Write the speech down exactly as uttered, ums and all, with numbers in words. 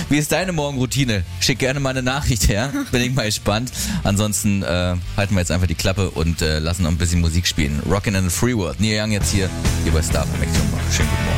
Wie ist deine Morgenroutine? Schick gerne mal eine Nachricht her. Bin ich mal gespannt. Ansonsten äh, halten wir jetzt einfach die Klappe und äh, lassen noch ein bisschen Musik spielen. Rockin' in the Free World. Neil Young jetzt hier, hier bei Star von Schönen guten Morgen.